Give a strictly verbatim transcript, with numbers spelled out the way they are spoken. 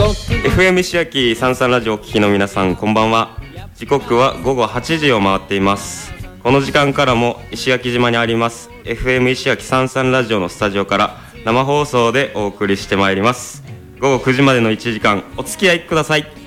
エフエム 石焼さんさんラジオをお聞きの皆さん、こんばんは。時刻はごごはちじを回っています。この時間からも石焼島にあります エフエム 石焼さんさんラジオのスタジオから生放送でお送りしてまいります。ごごくじまでのいちじかんお付き合いください。